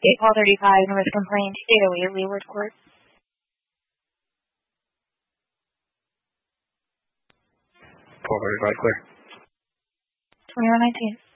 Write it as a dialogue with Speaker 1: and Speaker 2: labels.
Speaker 1: 81235 North Complaint, 808 Leeward Court.
Speaker 2: 1235 clear.
Speaker 1: 2119.